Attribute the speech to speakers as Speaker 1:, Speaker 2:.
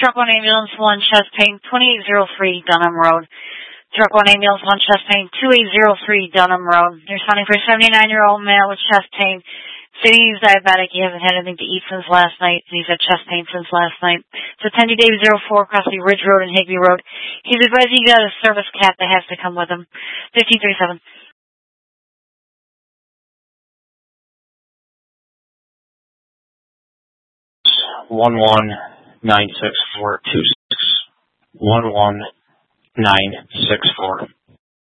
Speaker 1: Truck 1 Ambulance 1 chest pain, 2803 Dunham Road. Truck 1 Ambulance 1 chest pain, 2803 Dunham Road. You're responding for a 79-year-old male with chest pain. Stating he's diabetic, he hasn't had anything to eat since last night, and he's had chest pain since last night. So attendee Dave 04 across the Ridge Road and Higby Road. He's advising you got a service cat that has to come with him. 1537.
Speaker 2: 11-964-26. 11-964.